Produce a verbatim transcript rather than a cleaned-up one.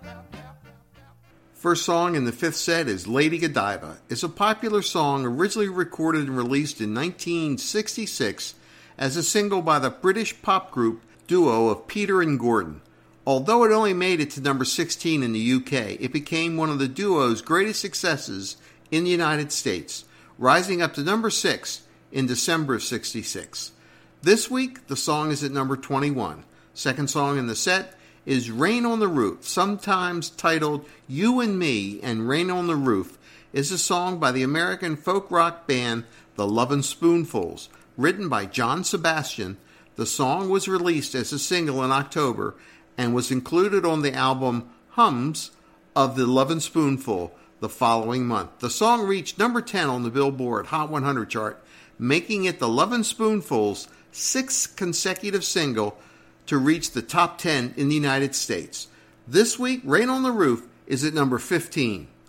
First song in the fifth set is Lady Godiva. It's a popular song originally recorded and released in nineteen sixty-six as a single by the British pop group duo of Peter and Gordon. Although it only made it to number sixteen in the U K, it became one of the duo's greatest successes in the United States, rising up to number six in December of sixty-six. This week, the song is at number twenty-one. Second song in the set is Rain on the Roof, sometimes titled You and Me, and Rain on the Roof is a song by the American folk rock band The Lovin' Spoonfuls, written by John Sebastian. The song was released as a single in October and was included on the album Hums of The Lovin' Spoonful the following month. The song reached number ten on the Billboard Hot one hundred chart, making it The Lovin' Spoonful's sixth consecutive single to reach the top ten in the United States. This week, Rain on the Roof is at number fifteen.